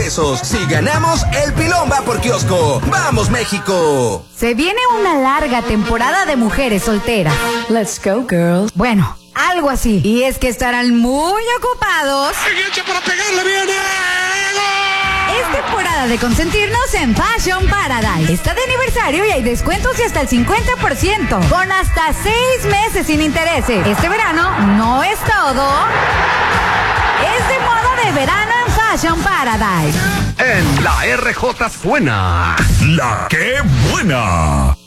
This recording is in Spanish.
pesos. Si ganamos, el pilón va por kiosco. ¡Vamos, México! Se viene una larga temporada de mujeres solteras. Let's go, girls. Bueno, algo así. Y es que estarán muy ocupados. ¡Para pegarle bien! Es temporada de consentirnos en Fashion Paradise. Está de aniversario y hay descuentos de hasta el 50%. Con hasta 6 meses sin intereses. Este verano no es todo. Es de moda de verano en Fashion Paradise. En la RJ suena La que buena.